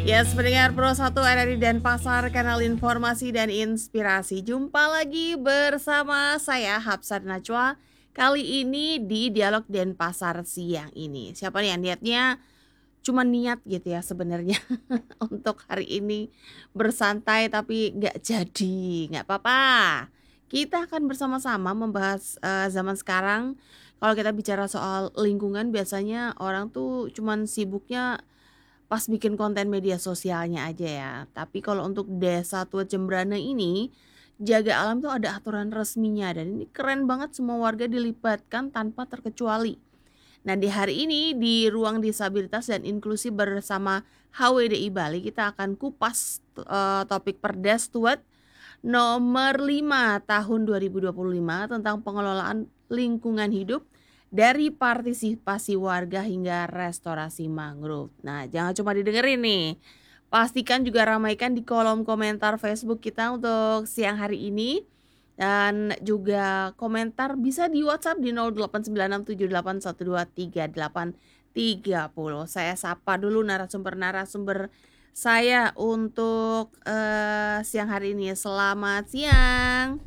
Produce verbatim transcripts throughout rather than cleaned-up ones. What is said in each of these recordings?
Yes, pendengar Pro satu R R I Denpasar, kanal informasi dan inspirasi. Jumpa lagi bersama saya Hapsat Najwa. Kali ini di Dialog Denpasar siang ini. Siapa nih yang niatnya cuma niat gitu ya sebenarnya untuk hari ini bersantai tapi nggak jadi, nggak apa-apa. Kita akan bersama-sama membahas eh, zaman sekarang. Kalau kita bicara soal lingkungan, biasanya orang tuh cuman sibuknya pas bikin konten media sosialnya aja ya. Tapi kalau untuk Desa Tua Jembrana ini, jaga alam tuh ada aturan resminya dan ini keren banget, semua warga dilibatkan tanpa terkecuali. Nah, di hari ini di Ruang Disabilitas dan Inklusi bersama H W D I Bali kita akan kupas eh, topik Perdes Tuat nomor lima tahun dua ribu dua puluh lima tentang pengelolaan lingkungan hidup dari partisipasi warga hingga restorasi mangrove. Nah, jangan cuma didengerin nih. Pastikan juga ramaikan di kolom komentar Facebook kita untuk siang hari ini. Dan juga komentar bisa di WhatsApp di nol delapan sembilan enam tujuh delapan satu dua tiga delapan tiga nol. Saya sapa dulu narasumber-narasumber saya untuk uh, siang hari ini. Selamat siang.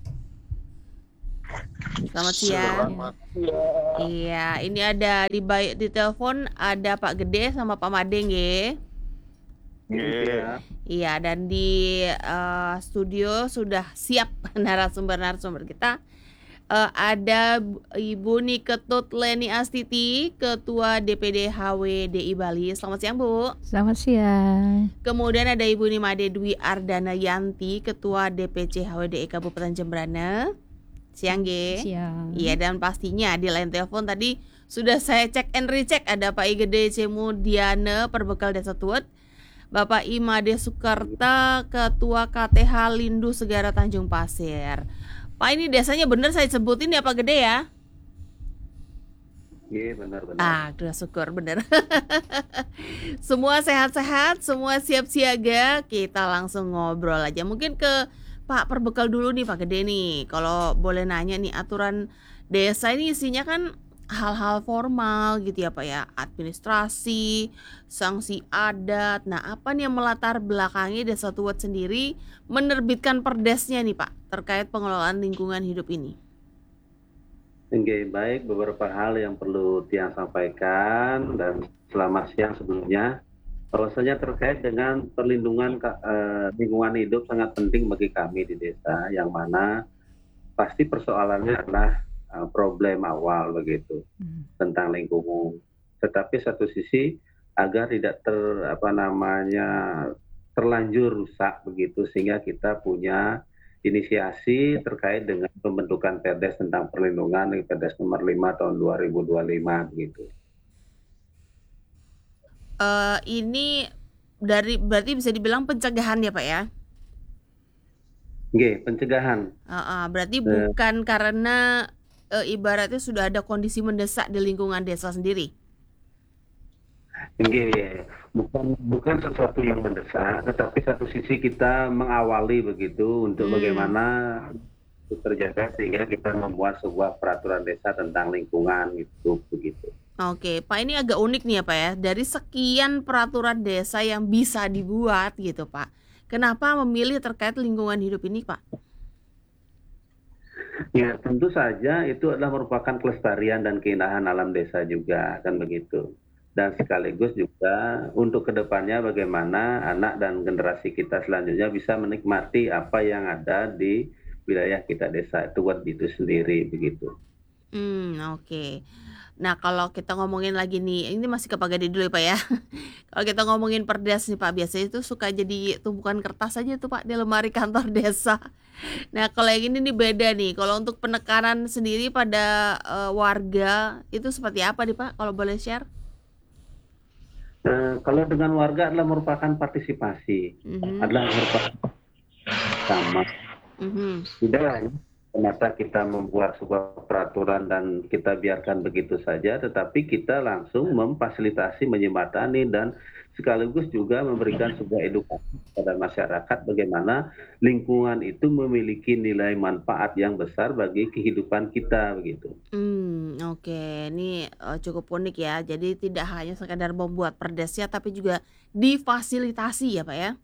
Selamat siang. Selamat siang. Iya, ini ada di bay- di telepon ada Pak Gede sama Pak Madeng ya. Iya. Iya, dan di uh, studio sudah siap narasumber-narasumber kita. Uh, ada Ibu Niketut Leni Astiti, Ketua D P D H W D I Bali. Selamat siang, Bu. Selamat siang. Kemudian ada Ibu Nimade Dwi Ardana Yanti, Ketua D P C H W D I Kabupaten Jembrana. Siang, Ge. Siang. Iya, dan pastinya di line telepon tadi sudah saya cek and recheck, ada Pak I Gede Cemu Diana, Perbekal Desa Tuat, Bapak Imade Sukarta, Ketua K T H Lindu Segara Tanjung Pasir. Pak, ini desanya bener saya sebutin ya Pak Gede ya? Iya, benar-benar. Ah, udah syukur bener. Semua sehat-sehat, semua siap siaga. Kita langsung ngobrol aja. Mungkin ke Pak Perbekal dulu nih Pak Gede nih. Kalau boleh nanya nih, aturan desa ini isinya kan hal-hal formal gitu ya Pak ya, administrasi, sanksi adat. Nah, apa nih yang melatar belakangi Desa Tuat sendiri menerbitkan perdesnya nih Pak terkait pengelolaan lingkungan hidup ini? Oke, baik, beberapa hal yang perlu Tiang sampaikan dan selamat siang sebelumnya. Bahwasanya terkait dengan perlindungan eh, lingkungan hidup sangat penting bagi kami di desa, yang mana pasti persoalannya adalah uh, problem awal begitu hmm. tentang lingkungan. Tetapi satu sisi agar tidak ter apa namanya terlanjur rusak begitu, sehingga kita punya inisiasi terkait dengan pembentukan Perdes tentang perlindungan, Perdes nomor lima tahun dua ribu dua puluh lima begitu. Uh, ini dari berarti bisa dibilang pencegahan ya Pak ya? Oke, pencegahan. Uh, uh, berarti uh, bukan karena uh, ibaratnya sudah ada kondisi mendesak di lingkungan desa sendiri. Oke, bukan bukan sesuatu yang mendesak, tetapi satu sisi kita mengawali begitu untuk hmm. bagaimana terjaga sehingga kita membuat sebuah peraturan desa tentang lingkungan itu begitu. Oke, Pak, ini agak unik nih ya Pak ya. Dari sekian peraturan desa yang bisa dibuat gitu Pak, kenapa memilih terkait lingkungan hidup ini Pak? Ya, tentu saja itu adalah merupakan kelestarian dan keindahan alam desa juga, kan begitu. Dan sekaligus juga untuk kedepannya bagaimana anak dan generasi kita selanjutnya bisa menikmati apa yang ada di wilayah kita desa Tuat itu sendiri begitu. Hmm, oke. Okay. Nah, kalau kita ngomongin lagi nih, ini masih ke Pak Gede dulu ya Pak ya. Kalau kita ngomongin perdes nih Pak, biasanya itu suka jadi tumpukan kertas aja tuh Pak di lemari kantor desa. Nah, kalau yang ini nih beda nih. Kalau untuk penekanan sendiri pada uh, warga itu seperti apa nih Pak? Kalau boleh share? Uh, kalau dengan warga adalah merupakan partisipasi, mm-hmm. adalah merupakan sama. Mm-hmm. Tidak, semata kita membuat sebuah peraturan dan kita biarkan begitu saja, tetapi kita langsung memfasilitasi, menjembatani, dan sekaligus juga memberikan sebuah edukasi kepada masyarakat bagaimana lingkungan itu memiliki nilai manfaat yang besar bagi kehidupan kita begitu. Hmm, oke. Ini, eee, cukup unik ya. Jadi tidak hanya sekedar membuat perdesnya, tapi juga difasilitasi ya, Pak, ya?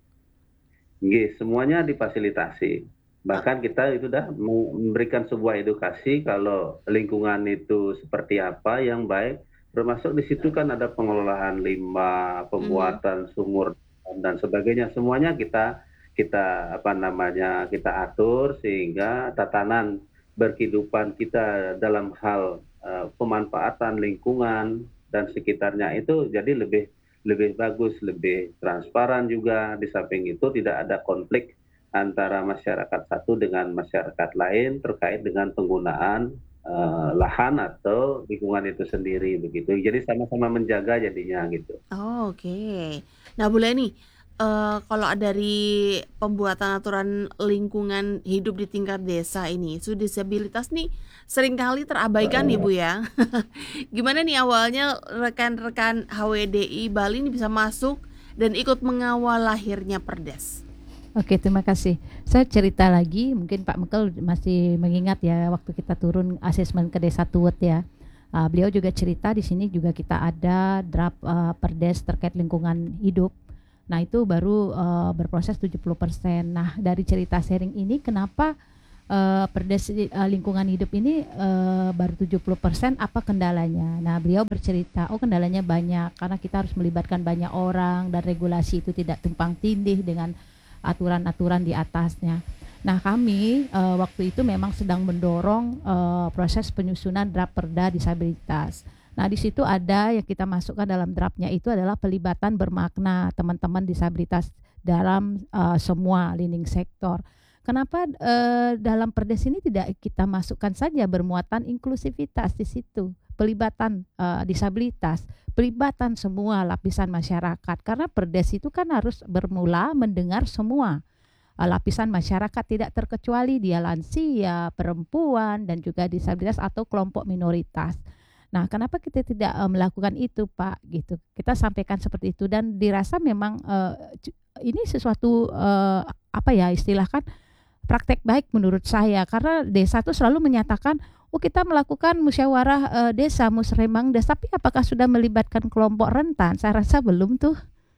Nggih, semuanya difasilitasi. E Bahkan kita itu dah me memberikan sebuah edukasi kalau lingkungan itu seperti apa yang baik, termasuk di situ kan ada pengelolaan limbah, mhm. pembuatan sumur, dan sebagainya. Semuanya kita kita apa namanya, kita atur sehingga tatanan berkehidupan kita dalam hal, eee, pemanfaatan lingkungan dan sekitarnya itu jadi lebih lebih bagus, lebih transparan juga. Di samping itu tidak ada konflik antara masyarakat satu dengan masyarakat lain terkait dengan penggunaan, eee, lahan atau lingkungan itu sendiri begitu. Jadi sama-sama menjaga jadinya gitu. Oh, oke. Nah, boleh nih, eee, kalau dari pembuatan aturan lingkungan hidup di tingkat desa ini, isu disabilitas nih seringkali terabaikan nih, Bu, ya. Gimana nih awalnya rekan-rekan H W D I Bali ini bisa masuk dan ikut mengawal lahirnya Perdes? Oke, terima kasih. Saya cerita lagi, mungkin Pak Mekel masih mengingat ya waktu kita turun asesmen ke Desa Tuwet ya. Uh, beliau juga cerita di sini juga kita ada draft uh, Perdes terkait lingkungan hidup. Nah, itu baru uh, berproses tujuh puluh persen. Nah, dari cerita sharing ini kenapa uh, Perdes uh, lingkungan hidup ini uh, baru tujuh puluh persen, apa kendalanya? Nah, beliau bercerita, oh kendalanya banyak karena kita harus melibatkan banyak orang dan regulasi itu tidak tumpang tindih dengan aturan-aturan di atasnya. Nah, kami uh, waktu itu memang sedang mendorong uh, proses penyusunan draft perda disabilitas. Nah, di situ ada yang kita masukkan dalam draftnya itu adalah pelibatan bermakna teman-teman disabilitas dalam uh, semua leading sektor. Kenapa uh, dalam perdes ini tidak kita masukkan saja bermuatan inklusivitas di situ, pelibatan uh, disabilitas, pelibatan semua lapisan masyarakat, karena perdes itu kan harus bermula mendengar semua uh, lapisan masyarakat, tidak terkecuali dia lansia, perempuan, dan juga disabilitas atau kelompok minoritas. Nah, kenapa kita tidak uh, melakukan itu, Pak? Gitu. Kita sampaikan seperti itu dan dirasa memang uh, ini sesuatu uh, apa ya istilahkan praktek baik menurut saya, karena desa itu selalu menyatakan, oh kita melakukan musyawarah uh, desa, musrembang desa, tapi apakah sudah melibatkan kelompok rentan? Saya rasa belum tuh.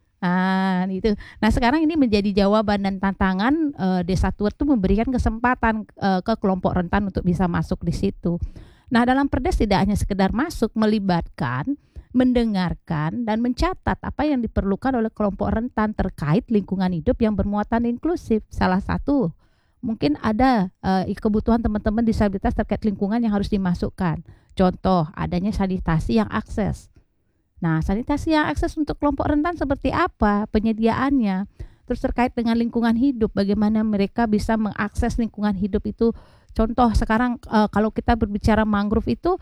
Nah, itu. Nah, sekarang ini menjadi jawaban dan tantangan uh, Desa Tuwet itu memberikan kesempatan uh, ke kelompok rentan untuk bisa masuk di situ. Nah, dalam perdes tidak hanya sekedar masuk, melibatkan, mendengarkan dan mencatat apa yang diperlukan oleh kelompok rentan terkait lingkungan hidup yang bermuatan inklusif. Salah satu mungkin ada uh, kebutuhan teman-teman disabilitas terkait lingkungan yang harus dimasukkan. Contoh, adanya sanitasi yang akses. Nah, sanitasi yang akses untuk kelompok rentan seperti apa penyediaannya? Terus terkait dengan lingkungan hidup, bagaimana mereka bisa mengakses lingkungan hidup itu? Contoh sekarang uh, kalau kita berbicara mangrove itu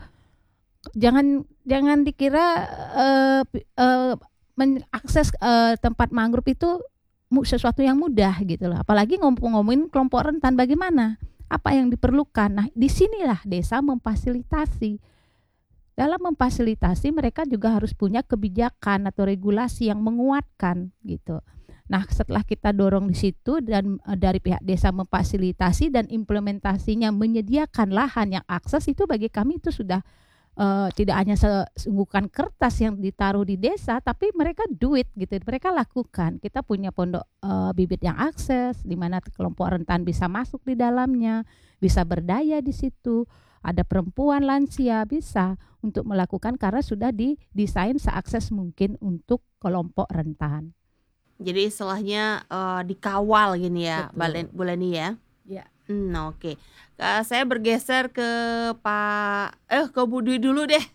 jangan jangan dikira uh, uh, mengakses uh, tempat mangrove itu sesuatu yang mudah gitu loh. Apalagi ngomong-ngomongin kelompok rentan, bagaimana? Apa yang diperlukan? Nah, disinilah desa memfasilitasi. Dalam memfasilitasi mereka juga harus punya kebijakan atau regulasi yang menguatkan gitu. Nah, setelah kita dorong di situ dan e, dari pihak desa memfasilitasi dan implementasinya menyediakan lahan yang akses, itu bagi kami itu sudah Uh, tidak hanya sungguhkan kertas yang ditaruh di desa, tapi mereka do it gitu, mereka lakukan. Kita punya pondok uh, bibit yang akses, di mana kelompok rentan bisa masuk di dalamnya, bisa berdaya di situ. Ada perempuan lansia bisa untuk melakukan karena sudah didesain seakses mungkin untuk kelompok rentan. Jadi istilahnya, eee, dikawal gini ya, Balen Betul. Bu Leni ya? Ya. Mmm, oke. Eee, saya bergeser ke Pak eh, ke Bu Dwi dulu deh.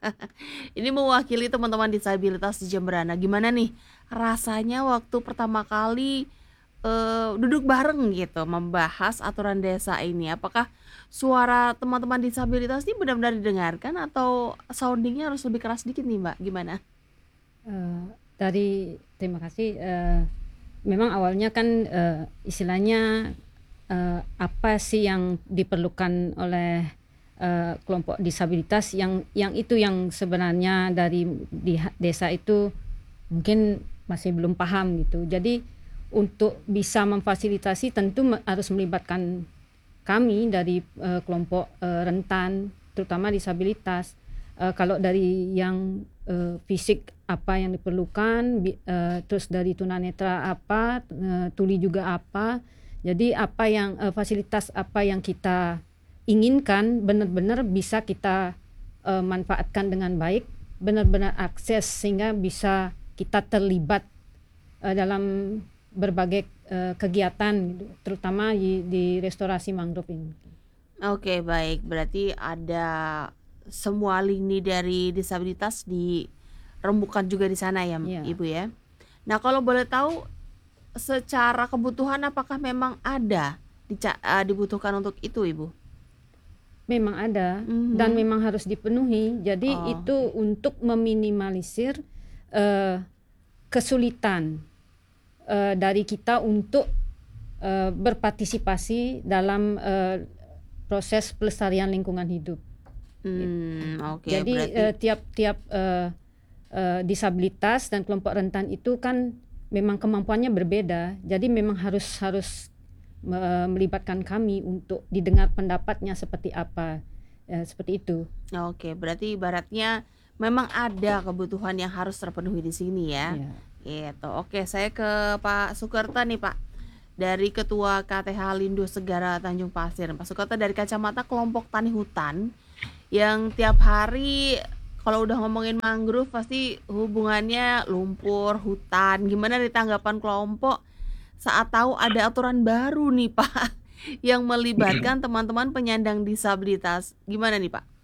Ini mewakili teman-teman disabilitas di Jemberana. Gimana nih rasanya waktu pertama kali, eee, duduk bareng gitu membahas aturan desa ini? Apakah suara teman-teman disabilitas ini benar-benar didengarkan atau sounding-nya harus lebih keras dikit nih, Mbak, gimana? Eee, dari terima kasih, eee, memang awalnya kan, eee, istilahnya uh, apa sih yang diperlukan oleh uh, kelompok disabilitas, yang yang itu yang sebenarnya dari di desa itu mungkin masih belum paham gitu. Jadi untuk bisa memfasilitasi tentu harus melibatkan kami dari uh, kelompok uh, rentan, terutama disabilitas. Uh, kalau dari yang uh, fisik apa yang diperlukan, bi- uh, terus dari tunanetra apa, uh, tuli juga apa. Jadi apa yang uh, fasilitas apa yang kita inginkan benar-benar bisa kita uh, manfaatkan dengan baik, benar-benar akses sehingga bisa kita terlibat uh, dalam berbagai uh, kegiatan, gitu, terutama di, di restorasi mangrove ini. Oke, baik. Berarti ada semua lini dari disabilitas dirembukan juga di sana ya, Iya. Ibu ya. Nah, kalau boleh tahu secara kebutuhan apakah memang ada dica- eh, dibutuhkan untuk itu, Ibu? Memang ada Mhm. dan memang harus dipenuhi. Jadi Oh. itu untuk meminimalisir eh, kesulitan eh, dari kita untuk eh, berpartisipasi dalam eh, proses pelestarian lingkungan hidup. Hmm, oke. Jadi Berarti eh, tiap-tiap eh, eh, disabilitas dan kelompok rentan itu kan memang kemampuannya berbeda. Jadi memang harus harus me- melibatkan kami untuk didengar pendapatnya seperti apa. Ya, seperti itu. oke. Berarti ibaratnya memang ada kebutuhan yang harus terpenuhi di sini ya. Ya. Gitu. Oke, saya ke Pak Sukerta nih, Pak. Dari Ketua K T H Lindo Segara Tanjung Pasir. Pak Sukerta dari kacamata kelompok tani hutan yang tiap hari kalau udah ngomongin mangrove pasti hubungannya lumpur, hutan. Gimana nih tanggapan kelompok saat tahu ada aturan baru nih, Pak, yang melibatkan teman-teman penyandang disabilitas? Gimana nih, Pak?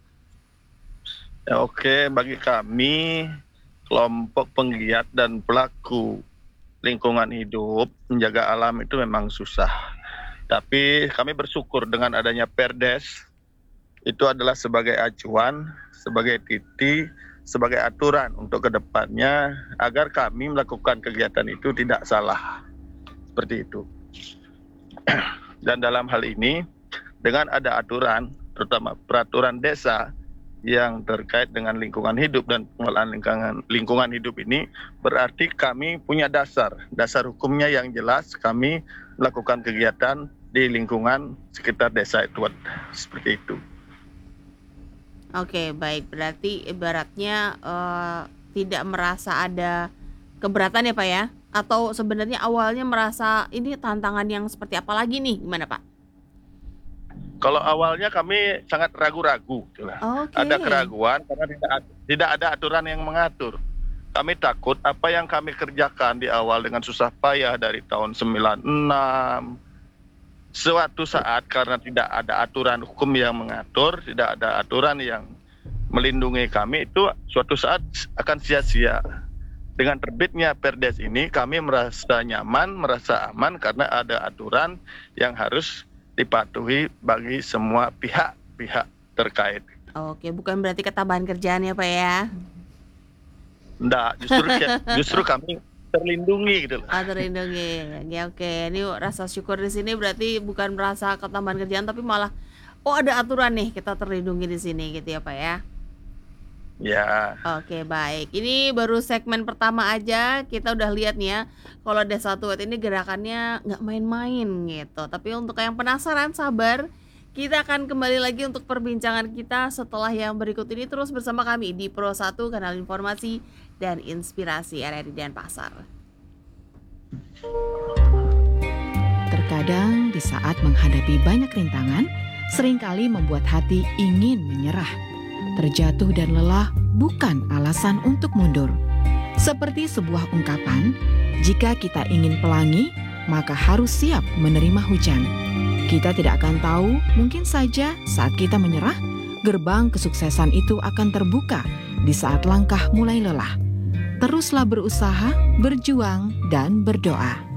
Ya, oke, bagi kami kelompok penggiat dan pelaku lingkungan hidup menjaga alam itu memang susah. Tapi kami bersyukur dengan adanya Perdes itu adalah sebagai acuan, sebagai titik, sebagai aturan untuk kedepannya agar kami melakukan kegiatan itu tidak salah. Seperti itu. Dan dalam hal ini dengan ada aturan, terutama peraturan desa yang terkait dengan lingkungan hidup dan pengelolaan lingkungan, lingkungan hidup ini, berarti kami punya dasar, dasar hukumnya yang jelas kami melakukan kegiatan di lingkungan sekitar desa itu, seperti itu. Oke, baik. Berarti ibaratnya eh, tidak merasa ada keberatan ya, Pak ya? Atau sebenarnya awalnya merasa ini tantangan yang seperti apa lagi nih? Gimana, Pak? Kalau awalnya kami sangat ragu-ragu, gitu lah. Oke. Ada keraguan karena tidak tidak ada aturan yang mengatur. Kami takut apa yang kami kerjakan di awal dengan susah payah dari tahun sembilan puluh enam, suatu saat karena tidak ada aturan hukum yang mengatur, tidak ada aturan yang melindungi kami, itu suatu saat akan sia-sia. Dengan terbitnya Perdes ini kami merasa nyaman, merasa aman karena ada aturan yang harus dipatuhi bagi semua pihak-pihak terkait. Oke, bukan berarti ketambahan kerjaan ya, Pak ya? Enggak, justru justru kami terlindungi gitu loh. Ah, terlindungi. Ya, oke. Ini rasa syukur di sini berarti bukan merasa ketambahan kerjaan tapi malah oh ada aturan nih, kita terlindungi di sini gitu ya, Pak ya. Ya, Oke, baik. Ini baru segmen pertama aja. Kita udah lihat nih ya, kalau Desa Tuwet ini gerakannya nggak main-main gitu. Tapi untuk yang penasaran, sabar. Kita akan kembali lagi untuk perbincangan kita setelah yang berikut ini. Terus bersama kami di Pro satu, kanal informasi dan inspirasi R R I Denpasar. Terkadang di saat menghadapi banyak rintangan, seringkali membuat hati ingin menyerah. Terjatuh dan lelah bukan alasan untuk mundur. Seperti sebuah ungkapan, jika kita ingin pelangi, maka harus siap menerima hujan. Kita tidak akan tahu, mungkin saja saat kita menyerah, gerbang kesuksesan itu akan terbuka di saat langkah mulai lelah. Teruslah berusaha, berjuang, dan berdoa.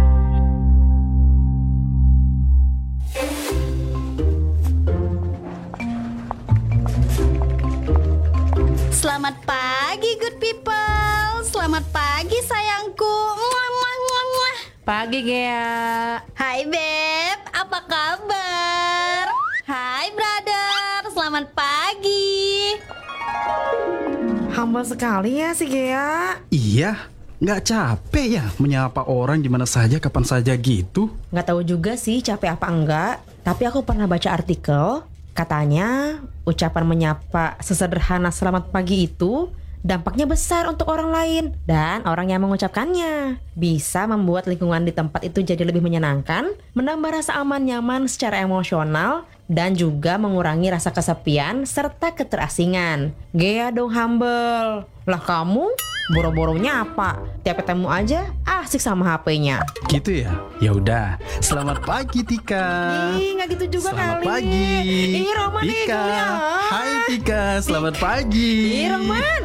Selamat pagi good people. Selamat pagi sayangku. Muah, muah, muah, muah. Pagi Gea. Hai Beb, apa kabar? Hai brother, selamat pagi. Humble sekali ya si Gea. Iya, nggak capek ya menyapa orang di mana saja, kapan saja gitu? Nggak tahu juga sih capek apa enggak. Tapi aku pernah baca artikel, katanya ucapan menyapa sesederhana selamat pagi itu dampaknya besar untuk orang lain dan orang yang mengucapkannya. Bisa membuat lingkungan di tempat itu jadi lebih menyenangkan, menambah rasa aman nyaman secara emosional, dan juga mengurangi rasa kesepian serta keterasingan. Gea dong humble. Lah kamu boro-boro nyapa, tiap ketemu aja asik sama H P-nya. Gitu ya? Ya udah. Selamat pagi Tika. Ih, nggak gitu juga Selamat kali. pagi. Ih, Roman nih Tika. dulu ya. Hai Tika, selamat pagi. Ih, Roman.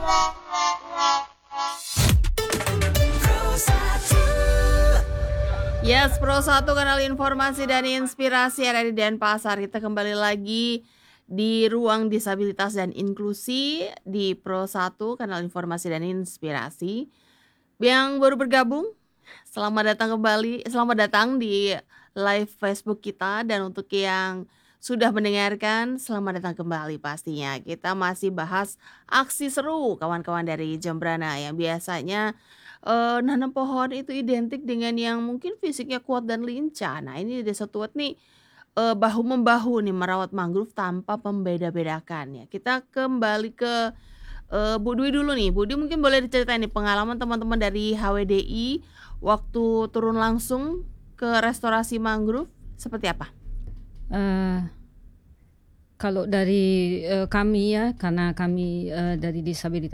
Yes, Pro satu kanal informasi dan inspirasi ada di Denpasar. Kita kembali lagi di ruang disabilitas dan inklusi di Pro satu kanal informasi dan inspirasi. Yang baru bergabung, selamat datang kembali, selamat datang di live Facebook kita. Dan untuk yang sudah mendengarkan, selamat datang kembali pastinya. Kita masih bahas aksi seru kawan-kawan dari Jembrana yang biasanya Uh, nanam pohon itu identik dengan yang mungkin fisiknya kuat dan lincah. Nah ini di Desa Tuwet nih uh, bahu-membahu nih merawat mangrove tanpa membeda-bedakan ya. Kita kembali ke uh, Bu Dwi dulu nih. Bu Dwi mungkin boleh diceritain nih pengalaman teman-teman dari H W D I waktu turun langsung ke restorasi mangrove seperti apa? Eh, kalau dari eh, kami ya, karena kami eh, dari disabilitas